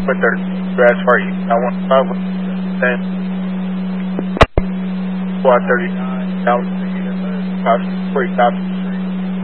with 30 grass for you. I want to start with 10. Squad 39, down to the unit, 3 cops.